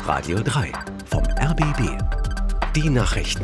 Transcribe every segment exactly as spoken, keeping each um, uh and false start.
Radio drei vom R B B. Die Nachrichten.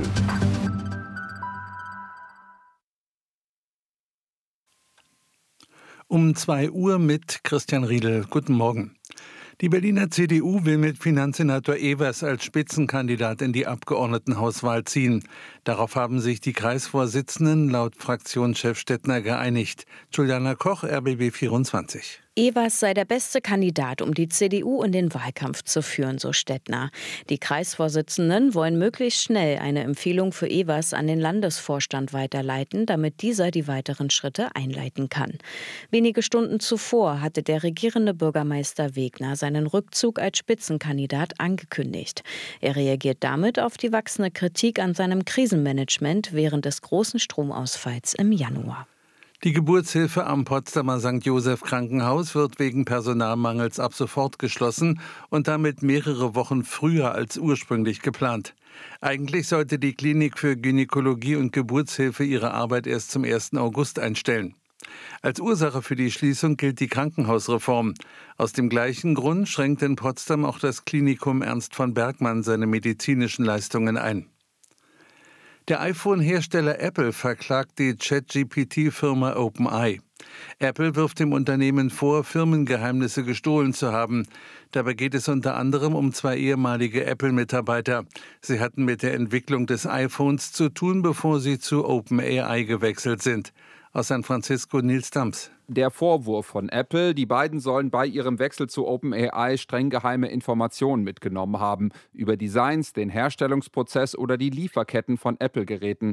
Um zwei Uhr mit Christian Riedel. Guten Morgen. Die Berliner C D U will mit Finanzsenator Evers als Spitzenkandidat in die Abgeordnetenhauswahl ziehen. Darauf haben sich die Kreisvorsitzenden laut Fraktionschef Stettner geeinigt. Juliana Koch, R B B vierundzwanzig. Evers sei der beste Kandidat, um die C D U in den Wahlkampf zu führen, so Stettner. Die Kreisvorsitzenden wollen möglichst schnell eine Empfehlung für Evers an den Landesvorstand weiterleiten, damit dieser die weiteren Schritte einleiten kann. Wenige Stunden zuvor hatte der regierende Bürgermeister Wegner seinen Rückzug als Spitzenkandidat angekündigt. Er reagiert damit auf die wachsende Kritik an seinem Krisenmanagement während des großen Stromausfalls im Januar. Die Geburtshilfe am Potsdamer Sankt Joseph Krankenhaus wird wegen Personalmangels ab sofort geschlossen und damit mehrere Wochen früher als ursprünglich geplant. Eigentlich sollte die Klinik für Gynäkologie und Geburtshilfe ihre Arbeit erst zum ersten August einstellen. Als Ursache für die Schließung gilt die Krankenhausreform. Aus dem gleichen Grund schränkt in Potsdam auch das Klinikum Ernst von Bergmann seine medizinischen Leistungen ein. Der iPhone-Hersteller Apple verklagt die Chat-G P T-Firma OpenAI. Apple wirft dem Unternehmen vor, Firmengeheimnisse gestohlen zu haben. Dabei geht es unter anderem um zwei ehemalige Apple-Mitarbeiter. Sie hatten mit der Entwicklung des iPhones zu tun, bevor sie zu OpenAI gewechselt sind. Aus San Francisco Nils Dams. Der Vorwurf von Apple, die beiden sollen bei ihrem Wechsel zu OpenAI streng geheime Informationen mitgenommen haben über Designs, den Herstellungsprozess oder die Lieferketten von Apple-Geräten.